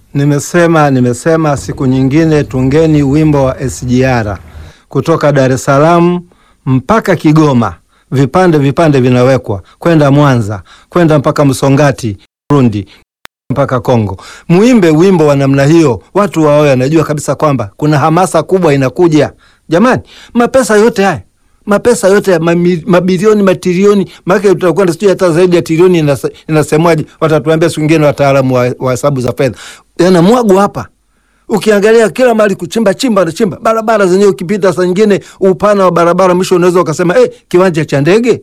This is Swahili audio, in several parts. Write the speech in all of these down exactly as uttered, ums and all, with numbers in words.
Nimesema nimesema siku nyingine tungeni wimbo wa S G R kutoka Dar es Salaam mpaka Kigoma, vipande vipande vinawekwa kwenda Mwanza, kwenda mpaka Msongati Burundi, mpaka Kongo. Muimbe wimbo wa namna hiyo, watu wao wanajua kabisa kwamba kuna hamasa kubwa inakuja. Jamani, mapesa yote haya, mapesa yote ya mabilioni matrilioni, maana tutakwenda sio hata zaidi ya trilioni inasemwaje, watatuambia siku nyingine wataalamu wa hesabu za fedha. Yana mwago hapa. Ukiangalia kila mahali kuchimba chimba na chimba. Barabara zenyewe ukipita saa nyingine upana wa barabara mwisho unaweza ukasema eh, kiwanja cha ndege.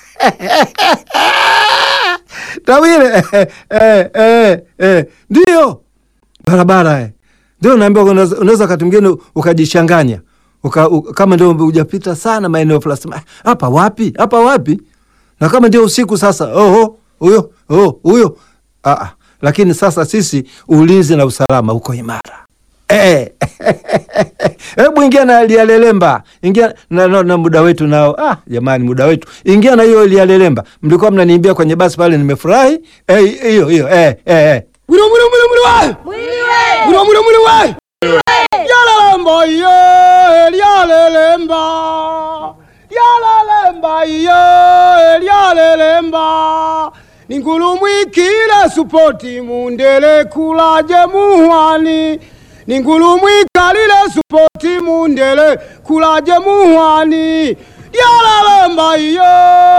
Tawile eh eh eh, eh. Ndio barabara eh. Ndio naambia unaweza wakati mwingine ukajichanganya. Uka, u, kama ndio hujapita sana maeneo fulani, hapa wapi? Hapa wapi? Na kama ndio usiku sasa, oho, huyo, oh, huyo. Ah ah. Lakini sasa sisi ulinzi na usalama uko imara. Eh. Hebu ingia na Lialelemba. Ingia na, na, na muda wetu nao. Ah, jamani muda wetu. Ingia na hiyo Lialelemba. Mlikuwa mnaniimbia kwenye basi pale, nimefurahi. Eh, hiyo hiyo. Eh, eh, eh. Mwilo mwilo mwilo mwilo wa. Mwilo mwilo mwilo wa. Lialelemba yo, Lialelemba. Lialelemba yo, Lialelemba. Ningulumwikile supoti mundele kulaje muhwani. Ningulumwikalile supoti mundele kulaje muhwani. Lialelemba yo.